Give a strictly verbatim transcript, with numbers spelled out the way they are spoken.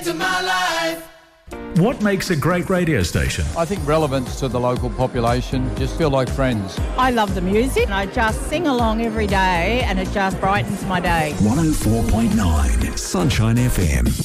To my life. What makes a great radio station? I think relevance to the local population, just feel like friends. I love the music. I just sing along every day and it just brightens my day. one oh four point nine Sunshine F M.